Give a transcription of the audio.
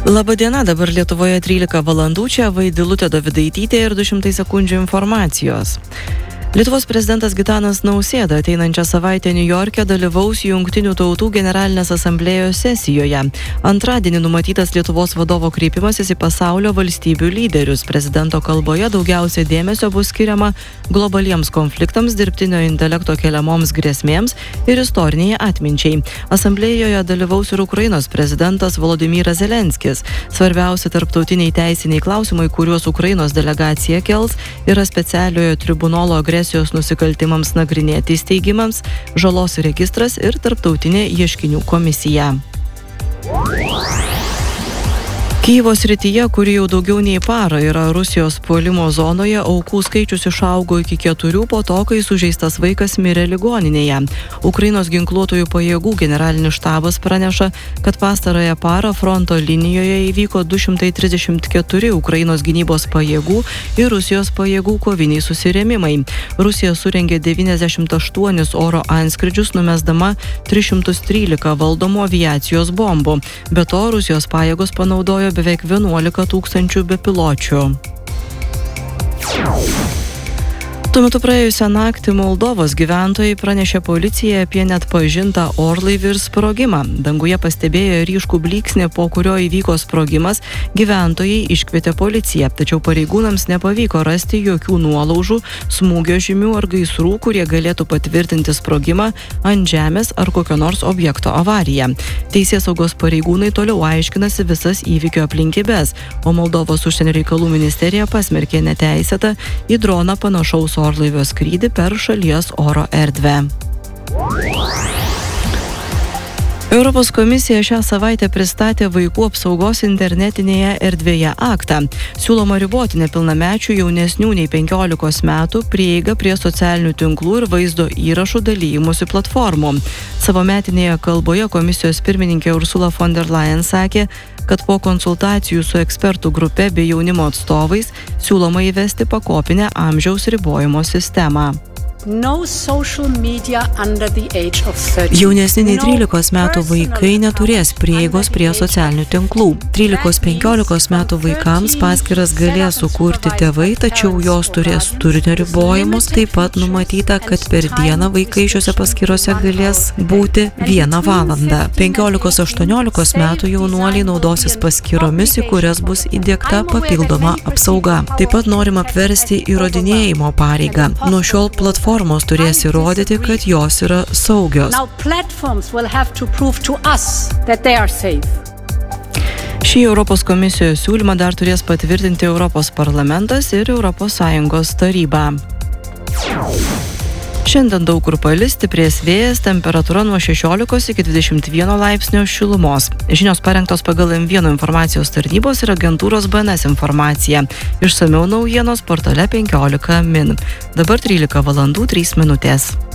Labadiena, dabar Lietuvoje 13 valandų, čia Vaidilutė Dovidaitytė ir 200 sekundžių informacijos. Lietuvos prezidentas Gitanas Nausėda ateinančią savaitę Niujorke dalyvaus Jungtinių tautų generalinės asamblėjos sesijoje. Antradienį numatytas Lietuvos vadovo kreipimasis į pasaulio valstybių lyderius. Prezidento kalboje daugiausia dėmesio bus skiriama globaliems konfliktams, dirbtinio intelekto keliamoms grėsmėms ir istoriniai atminčiai. Asamblėjoje dalyvaus ir Ukrainos prezidentas Volodymyras Zelenskis. Svarbiausi tarptautiniai teisiniai klausimai, kuriuos Ukrainos delegacija kels, yra specialiojo tribunolo agresijos nusikaltimams nagrinėti įsteigimams, žalos registras ir tarptautinė ieškinių komisija. Kyjivo srityje, kuri jau daugiau nei parą yra Rusijos puolimo zonoje, aukų skaičius išaugo iki 4 po to, kai sužeistas vaikas mirė ligoninėje. Ukrainos ginkluotųjų pajėgų generalinis štabas praneša, kad pastarąją parą fronto linijoje įvyko 234 Ukrainos gynybos pajėgų ir Rusijos pajėgų koviniai susirėmimai. Rusija surengė 98 oro antskrydžius, numesdama 313 valdomų aviacijos bombų. Be to, Rusijos pajėgos panaudojo beveik 11 tūkstančių bepiločių. Tuo metu praėjusią naktį Moldovos gyventojai pranešė policijai apie neatpažintą orlaivį ir sprogimą. Danguje pastebėjo ryškų blyksnį, po kurio įvyko sprogimas, gyventojai iškvietė policiją, tačiau pareigūnams nepavyko rasti jokių nuolaužų, smūgio žymių ar gaisrų, kurie galėtų patvirtinti sprogimą ant žemės ar kokio nors objekto avariją. Teisėsaugos pareigūnai toliau aiškinasi visas įvykio aplinkybes, o Moldovos užsienio reikalų ministerija pasmerkė neteisėtą į droną panašaus orlaivio skrydį per šalies oro erdvę. Europos komisija šią savaitę pristatė vaikų apsaugos internetinėje erdvėje aktą. Siūloma riboti nepilnamečių jaunesnių nei 15 metų prieigą prie socialinių tinklų ir vaizdo įrašų dalyjimosi platformų. Savo metinėje kalboje komisijos pirmininkė Ursula von der Leyen sakė, kad po konsultacijų su ekspertų grupe bei jaunimo atstovais siūloma įvesti pakopinę amžiaus ribojimo sistemą. Jaunesni nei 13 metų vaikai neturės prieigos prie socialinių tinklų. 13-15 metų vaikams paskyras galės sukurti tėvai, tačiau jos turės turinio ribojimus. Taip pat numatyta, kad per dieną vaikai šiuose paskyrose galės būti 1 valandą. 15-18 metų jaunuoliai naudosis paskyromis, į kurias bus įdiegta papildoma apsauga. Taip pat norima apversti įrodinėjimo pareigą. Nuo šiol platformos turės įrodyti, kad jos yra saugios. Šį Europos komisijos siūlymą dar turės patvirtinti Europos parlamentas ir ES taryba. Šiandien daug kur palis, stiprės vėjas, temperatūra nuo 16 iki 21 laipsnio šilumos. Žinios parengtos pagal M1 informacijos tarnybos ir agentūros BNS informaciją. Išsamiau naujienos portale 15 min. Dabar 13 valandų 3 minutės.